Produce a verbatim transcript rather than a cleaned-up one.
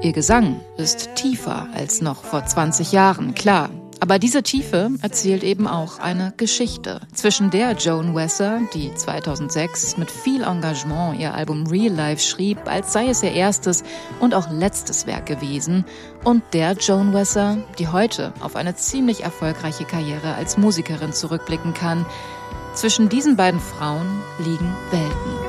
Ihr Gesang ist tiefer als noch vor zwanzig Jahren, klar. Aber diese Tiefe erzählt eben auch eine Geschichte, zwischen der Joan Wesser, die zweitausendsechs mit viel Engagement ihr Album Real Life schrieb, als sei es ihr erstes und auch letztes Werk gewesen, und der Joan Wesser, die heute auf eine ziemlich erfolgreiche Karriere als Musikerin zurückblicken kann. Zwischen diesen beiden Frauen liegen Welten.